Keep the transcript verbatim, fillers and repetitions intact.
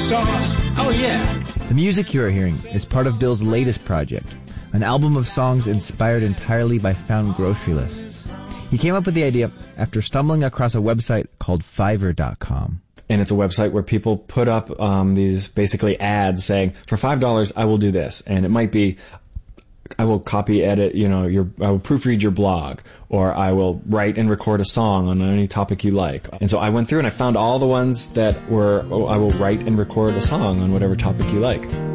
sauce. Oh, yeah. The music you are hearing is part of Bill's latest project, an album of songs inspired entirely by found grocery lists. He came up with the idea after stumbling across a website called Fiverr dot com. And it's a website where people put up um, these basically ads saying, for five dollars, I will do this. And it might be, I will copy, edit, you know, your, I will proofread your blog, or I will write and record a song on any topic you like. And so I went through and I found all the ones that were, oh, I will write and record a song on whatever topic you like.